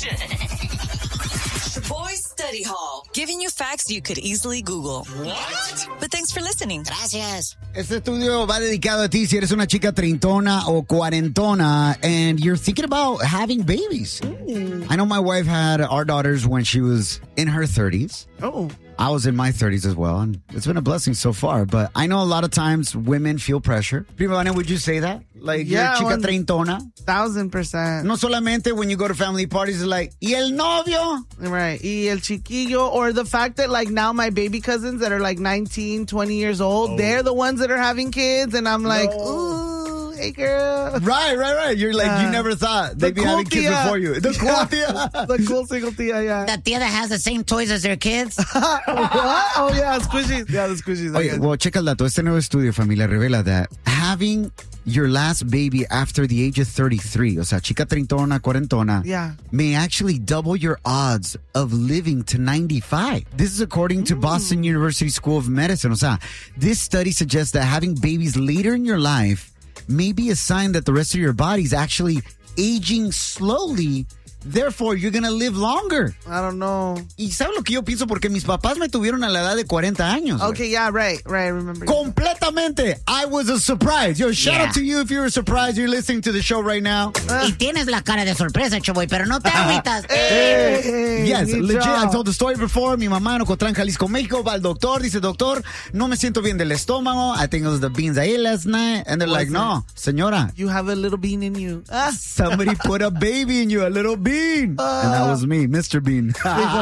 Shaboy Study Hall, giving you facts you could easily Google. What? But thanks for listening. Gracias. Este estudio va dedicado a ti si eres una chica treintona o cuarentona and you're thinking about having babies. I know my wife had our daughters when she was in her 30s. Oh. I was in my 30s as well, and it's been a blessing so far. But I know a lot of times women feel pressure. Prima Vane, would you say that? Like, Yeah, you're chica treintona? 1,000%. No solamente when you go to family parties, it's like, ¿y el novio? Right. Y el chiquillo, or the fact that like now my baby cousins that are like 19, 20 years old, they're the ones that are having kids. And I'm like, ooh, hey girl. Right. You're like, you never thought they'd be cool having kids tia. before you. The cool tia. The cool single tia, yeah. The tia that has the same toys as their kids. What? Oh, yeah, squishies. Yeah, the squishies. Oye, well, checa el dato. Este nuevo estudio, familia, revela that having your last baby after the age of 33, o sea, chica treintona, cuarentona, Yeah. may actually double your odds of living to 95. This is according to Boston University School of Medicine. O sea, this study suggests that having babies later in your life may be a sign that the rest of your body is actually aging slowly. Therefore, you're going to live longer. I don't know. ¿Y sabes lo que yo pienso? Porque mis papás me tuvieron a la edad de 40 años. Okay, yeah, right. I remember. Completamente. I was a surprise. Yo, shout out to you if you're a surprise. You're listening to the show right now. Y tienes la cara de sorpresa, Chaboy, pero no te agüitas. Yes, good legit. job. I told the story before. Mi mamá en Ocotlán, Jalisco, México, va al doctor. Dice, doctor, no me siento bien del estómago. I think it was the beans I ate last night. And they're like, no, señora. You have a little bean in you. Somebody put a baby in you, a little bean. And that was me, Mr. Bean.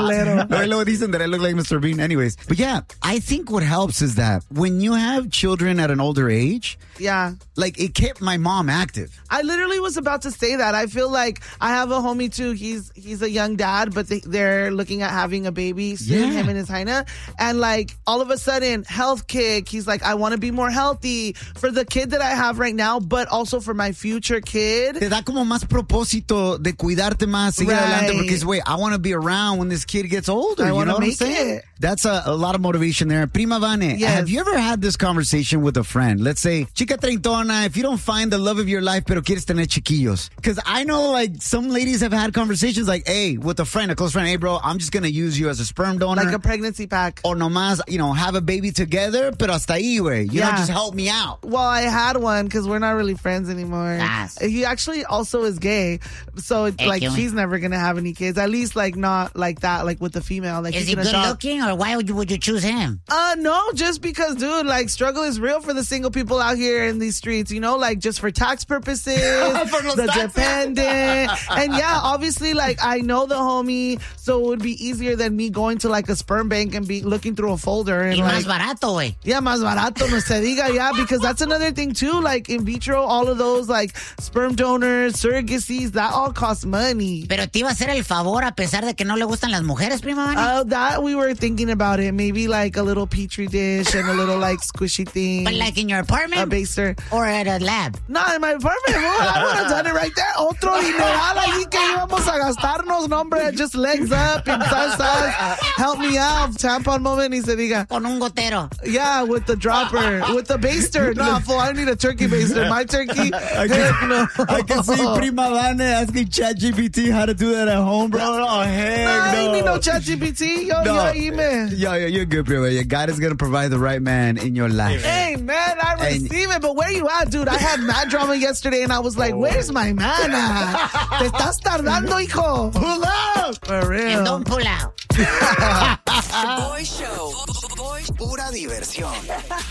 Luego dicen that I look like Mr. Bean. Anyways. But yeah, I think what helps is that when you have children at an older age, Yeah. like it kept my mom active. I literally was about to say that. I feel like I have a homie too. He's a young dad, but they're looking at having a baby soon, Yeah. him and his Heina. And like all of a sudden, health kick. He's like, I want to be more healthy for the kid that I have right now, but also for my future kid. Te da como más propósito de cuidarte más, seguir adelante, porque es, wait, I want to be around when this kid gets older. I you wanna know what I'm make saying? it. That's a lot of motivation there. Prima Vane, Yes. have you ever had this conversation with a friend? Let's say, chica treintona, if you don't find the love of your life, pero quieres tener chiquillos. Because I know, like, some ladies have had conversations like, hey, with a friend, a close friend, hey, bro, I'm just going to use you as a sperm donor. Like a pregnancy pack. O nomás, have a baby together, pero hasta ahí, güey. You know, Yeah. just help me out. Well, I had one because we're not really friends anymore. Yes. He actually also is gay. So it's like Excellent. he's never going to have any kids. At least like not like that, like with the female. Like Is he's he gonna good shop. looking, or why would you choose him? No, just because, dude, like struggle is real for the single people out here in these streets, like just for tax purposes, the dependent. And yeah, obviously, like I know the homie, so it would be easier than me going to like a sperm bank and be looking through a folder and Y like, más barato, güey. yeah, más barato, no se diga, yeah, because that's another thing too, like in vitro, all of those like sperm donors, surrogacies, that all costs money. Pero te iba a hacer el favor a pesar de que no le gustan las mujeres, Prima Vane. That we were thinking about it, maybe like a little petri dish and a little like squishy thing. But like in your A apartment baster. or at a lab. No, in my apartment, bro. I would have done it right there. Otro dineral allí que íbamos a gastarnos, no, hombre. Just legs up and size. Help me out. Tampon moment, y se diga. Con un gotero. Yeah, with the dropper. With the baster. No, fool, I need a turkey baster. My turkey, heck no. I can see Prima Vane asking ChatGPT how to do that at home, bro. Oh, heck Nah, I ain't no. need no ChatGPT. Yo, No. email. Yo, you're good, bro. God is going to provide the right man in your life. Hey, man, I And- receive it, but where you at, dude? I had mad drama yesterday, and I was like, where's my man at? Te estás tardando, hijo. Pull up! For real. And don't pull out. The Boy Show. Pura diversión.